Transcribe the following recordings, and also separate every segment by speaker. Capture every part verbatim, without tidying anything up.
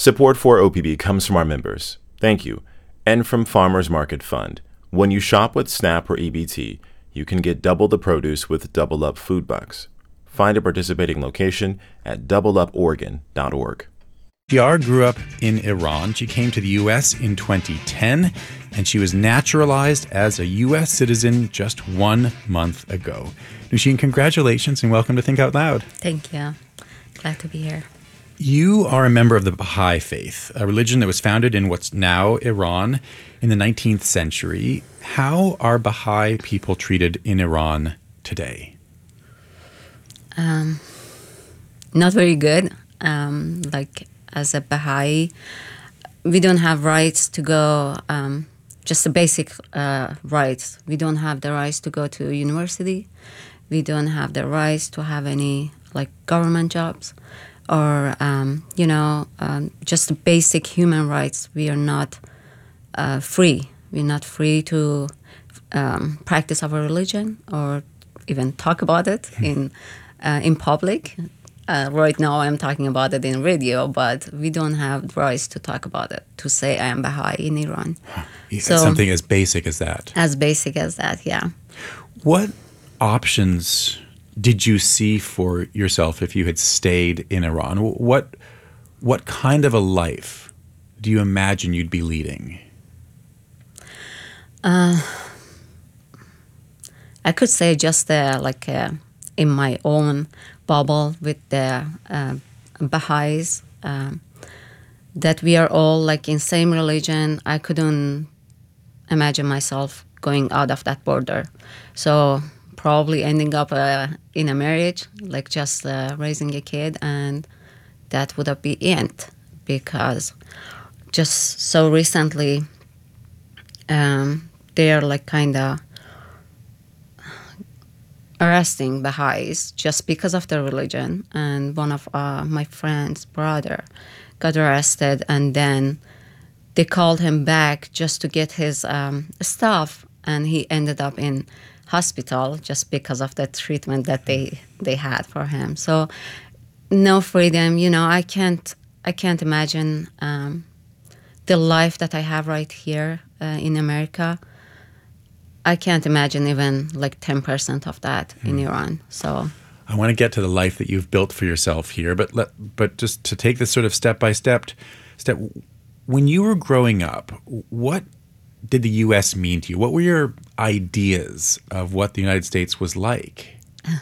Speaker 1: Support for O P B comes from our members. Thank you. And from Farmers Market Fund. When you shop with SNAP or E B T, you can get double the produce with Double Up Food Bucks. Find a participating location at double up oregon dot org.
Speaker 2: Yar grew up in Iran. She came to the U S in twenty ten, and she was naturalized as a U S citizen just one month ago. Nusheen, congratulations and welcome to Think Out Loud.
Speaker 3: Thank you. Glad to be here.
Speaker 2: You are a member of the Baha'i Faith, a religion that was founded in what's now Iran in the nineteenth century. How are Baha'i people treated in Iran today?
Speaker 3: Um, not very good. Um, like, as a Baha'i, we don't have rights to go, um, just the basic uh, rights. We don't have the rights to go to university. We don't have the rights to have any, like, government jobs. Or, um, you know, um, just the basic human rights. We are not uh, free. We're not free to um, practice our religion or even talk about it in uh, in public. Uh, right now I'm talking about it in radio, but we don't have rights to talk about it, to say I am Baha'i in Iran.
Speaker 2: Yeah,
Speaker 3: So,
Speaker 2: something as basic as that.
Speaker 3: As basic as that, yeah.
Speaker 2: What options did you see for yourself if you had stayed in Iran? What what kind of a life do you imagine you'd be leading?
Speaker 3: Uh, I could say just uh, like uh, in my own bubble with the uh, Baha'is, um, that we are all like in same religion. I couldn't imagine myself going out of that border. So probably ending up uh, in a marriage, like just uh, raising a kid, and that would have been it. Because just so recently, um, they are like kind of arresting Baha'is just because of their religion. And one of uh, my friend's brother got arrested, and then they called him back just to get his um, stuff, and he ended up in hospital just because of the treatment that they they had for him. So no freedom, you know. I can't I can't imagine um, the life that I have right here uh, in America. I can't imagine even like ten percent of that in mm. Iran. So
Speaker 2: I want to get to the life that you've built for yourself here, but let, but just to take this sort of step by step step. When you were growing up, what did the U S mean to you? What were your ideas of what the United States was like?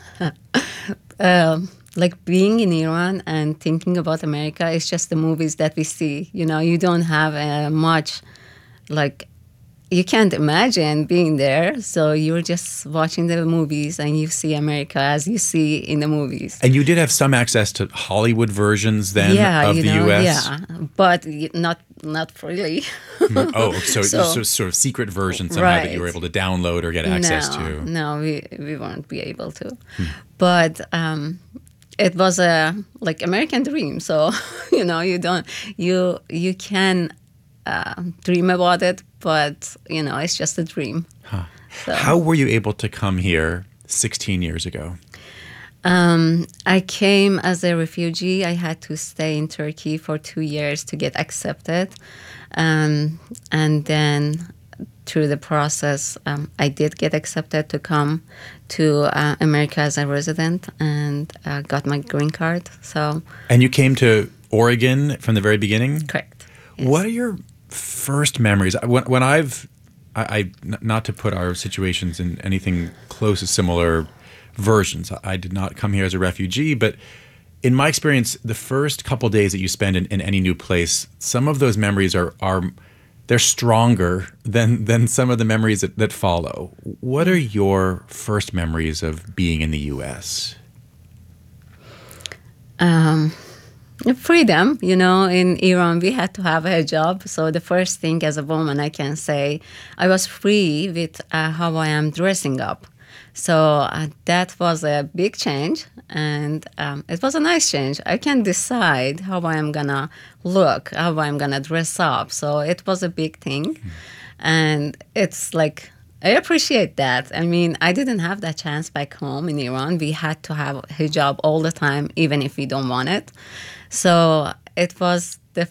Speaker 3: um, like being in Iran and thinking about America is just the movies that we see. You know, you don't have uh, much, like, you can't imagine being there. So you're just watching the movies and you see America as you see in the movies.
Speaker 2: And you did have some access to Hollywood versions then
Speaker 3: yeah,
Speaker 2: of
Speaker 3: you
Speaker 2: the
Speaker 3: know,
Speaker 2: U S?
Speaker 3: Yeah, but not not really.
Speaker 2: oh, so, so sort, of, sort of secret versions somehow
Speaker 3: right.
Speaker 2: that you were able to download or get access
Speaker 3: no,
Speaker 2: to.
Speaker 3: No, we, we won't be able to. Hmm. But um, it was a like American dream. So, you know, you don't, you, you can uh, dream about it, but, you know, it's just a dream.
Speaker 2: Huh.
Speaker 3: So.
Speaker 2: How were you able to come here sixteen years ago?
Speaker 3: Um, I came as a refugee. I had to stay in Turkey for two years to get accepted. Um, and then through the process, um, I did get accepted to come to uh, America as a resident and uh, got my green card. So.
Speaker 2: And you came to Oregon from the very beginning?
Speaker 3: Correct. Yes.
Speaker 2: What are your first memories? When, when I've, I, I, not to put our situations in anything close to similar versions. I did not come here as a refugee, but in my experience, the first couple days that you spend in, in any new place, some of those memories are are they're stronger than than some of the memories that, that follow. What are your first memories of being in the U S?
Speaker 3: Um, freedom. You know, in Iran, we had to have a job. So the first thing as a woman, I can say, I was free with uh, how I am dressing up. So uh, that was a big change, and um, it was a nice change. I can decide how I'm going to look, how I'm going to dress up. So it was a big thing, mm-hmm. and it's like, I appreciate that. I mean, I didn't have that chance back home in Iran. We had to have hijab all the time, even if we don't want it. So it was